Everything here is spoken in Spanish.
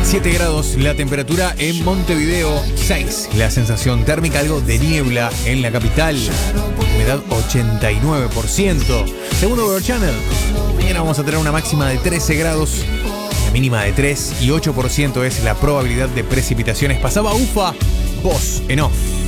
7 grados la temperatura en Montevideo, 6 la sensación térmica, algo de niebla en la capital, humedad 89%. Segundo Weather Channel, mañana vamos a tener una máxima de 13 grados, una mínima de 3 y 8% es la probabilidad de precipitaciones. Pasaba UFA, voz en off.